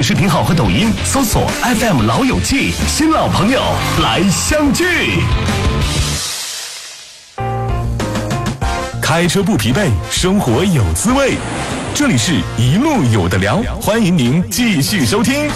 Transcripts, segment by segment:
视频号和抖音搜索 FM 老友记，新老朋友来相聚。开车不疲惫，生活有滋味。这里是一路有的聊，欢迎您继续收听。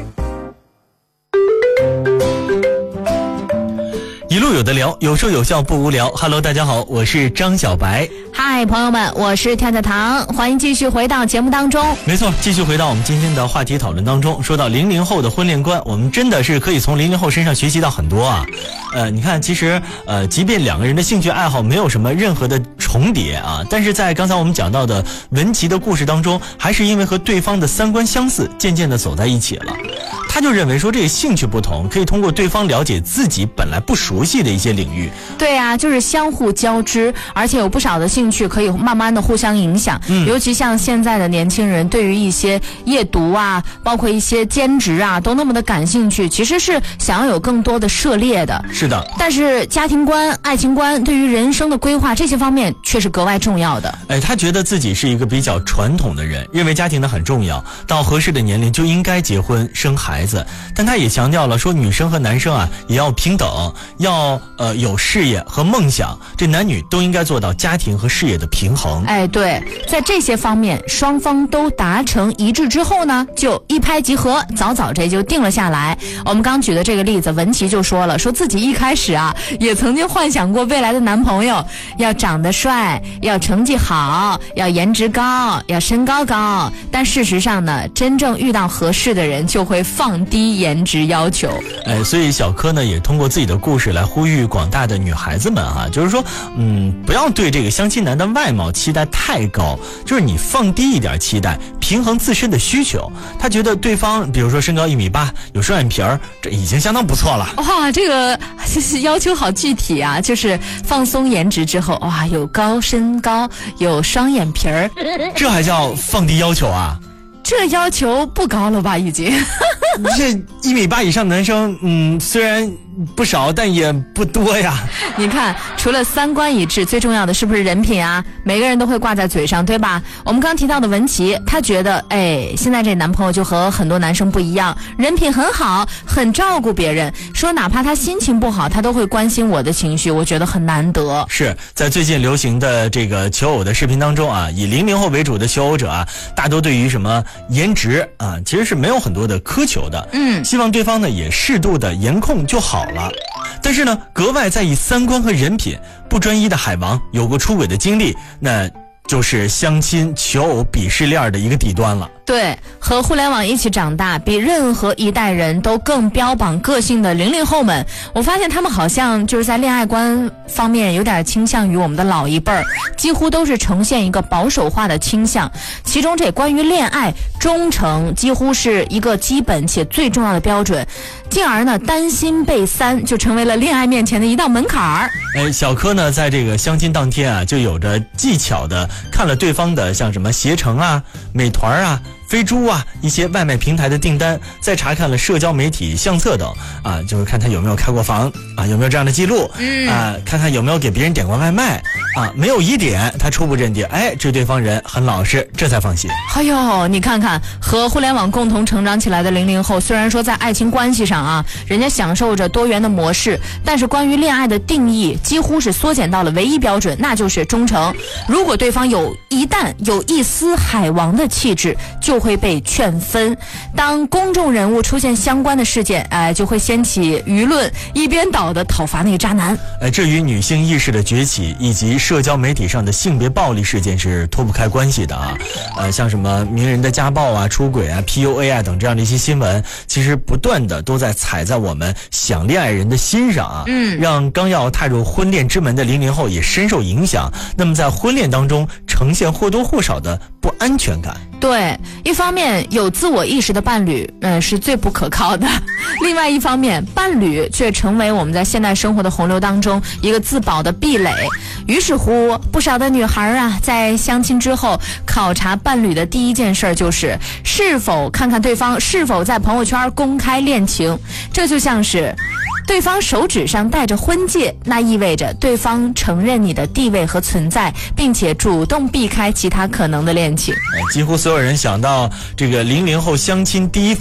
一路有的聊，有说有笑不无聊。Hello， 大家好，我是张小白。 嗨，朋友们，我是跳跳糖，欢迎继续回到节目当中。 没错，继续回到我们今天的话题讨论当中。说到00后的婚恋观，我们真的是可以从00后身上学习到很多啊。你看，其实即便两个人的兴趣爱好没有什么任何的重叠啊，但是在刚才我们讲到的文琪的故事当中，还是因为和对方的三观相似，渐渐的走在一起了。他就认为说，这个兴趣不同，可以通过对方了解自己本来不熟悉的一些领域。 对啊，就是相互交织，而且有不少的兴趣可以慢慢的互相影响。尤其像现在的年轻人，对于一些夜读啊，包括一些兼职啊，都那么的感兴趣，其实是想要有更多的涉猎的。 是的。 但是家庭观、爱情观，对于人生的规划这些方面，却是格外重要的。 他觉得自己是一个比较传统的人，认为家庭呢很重要，到合适的年龄就应该结婚生孩子。但他也强调了说，女生和男生啊也要平等，要有事业和梦想，这男女都应该做到家庭和事业的平衡。 对，在这些方面双方都达成一致之后呢，就一拍即合，早早这就定了下来。我们刚举的这个例子，文琪就说了，说自己一开始啊也曾经幻想过未来的男朋友要长得帅，要成绩好，要颜值高，要身高高，但事实上呢，真正遇到合适的人就会放低颜值要求。 所以小柯呢也通过自己的故事来呼吁广大的女孩子们啊，就是说不要对这个相亲男的外貌期待太高，就是你放低一点期待，平衡自身的需求。他觉得对方比如说身高1.8米，有双眼皮儿，这已经相当不错了。 哇，这个要求好具体啊，就是放松颜值之后，哇，有高身高，有双眼皮儿， 这还叫放低要求啊？ 这要求不高了吧已经。 这1.8米以上的男生虽然不少，但也不多呀。 你看，除了三观一致，最重要的是不是人品啊？每个人都会挂在嘴上，对吧？我们刚提到的文琪，她觉得现在这男朋友就和很多男生不一样，人品很好，很照顾别人，说哪怕他心情不好，他都会关心我的情绪，我觉得很难得。 是在最近流行的这个求偶的视频当中啊，以00后为主的求偶者啊，大多对于什么颜值啊，其实是没有很多的苛求的。希望对方呢也适度的颜控就好了。但是呢，格外在意三观和人品，不专一的海王有过出轨的经历，那就是相亲求偶鄙视链的一个底端了。 对，和互联网一起长大，比任何一代人都更标榜个性的00后们，我发现他们好像就是在恋爱观方面有点倾向于我们的老一辈儿，几乎都是呈现一个保守化的倾向。其中这关于恋爱忠诚几乎是一个基本且最重要的标准，进而呢，担心被三就成为了恋爱面前的一道门槛儿。 小柯呢在这个相亲当天啊，就有着技巧的看了对方的像什么携程啊、美团啊、飞猪啊一些外卖平台的订单，再查看了社交媒体相册等啊，就是看他有没有开过房啊，有没有这样的记录看看有没有给别人点过外卖啊，没有疑点，他初步认定这对方人很老实，这才放心。 你看看和互联网共同成长起来的00后，虽然说在爱情关系上啊，人家享受着多元的模式，但是关于恋爱的定义几乎是缩减到了唯一标准，那就是忠诚。如果对方一旦有一丝海王的气质，就会被劝分。当公众人物出现相关的事件，就会掀起舆论一边倒的讨伐那个渣男。 至于女性意识的崛起以及社交媒体上的性别暴力事件是脱不开关系的啊。像什么名人的家暴啊、出轨啊、PUA 啊等这样的一些新闻，其实不断的都在踩在我们想恋爱人的心上啊，让刚要踏入婚恋之门的00后也深受影响。那么在婚恋当中呈现或多或少的不安全感。 对，一方面有自我意识的伴侣是最不可靠的，另外一方面伴侣却成为我们在现代生活的洪流当中一个自保的壁垒。于是乎，不少的女孩啊，在相亲之后考察伴侣的第一件事就是看看对方是否在朋友圈公开恋情。这就像是对方手指上戴着婚戒，那意味着对方承认你的地位和存在，并且主动避开其他可能的恋情。 几乎所有人想到这个00后相亲第一